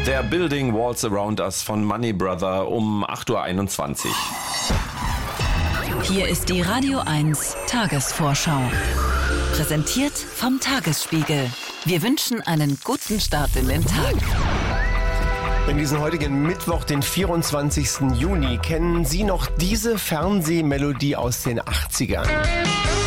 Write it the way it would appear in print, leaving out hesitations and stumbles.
Der Building Walls Around Us von Money Brother um 8.21 Uhr. Hier ist die Radio 1 Tagesvorschau. Präsentiert vom Tagesspiegel. Wir wünschen einen guten Start in den Tag. In diesem heutigen Mittwoch, den 24. Juni, kennen Sie noch diese Fernsehmelodie aus den 80ern?